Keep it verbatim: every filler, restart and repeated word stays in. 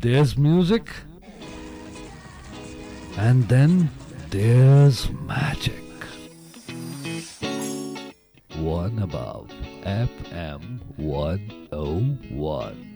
there's music, and then there's magic. One above F M one oh one.